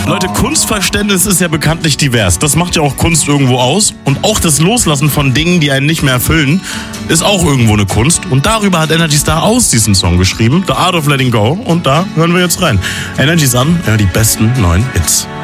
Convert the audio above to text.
Leute, Kunstverständnis ist ja bekanntlich divers. Das macht ja auch Kunst irgendwo aus. Und auch das Loslassen von Dingen, die einen nicht mehr erfüllen, ist auch irgendwo eine Kunst. Und darüber hat Energy Star aus diesen Song geschrieben, The Art of Letting Go. Und da hören wir jetzt rein. Energy Sun, ja, die besten neuen Hits.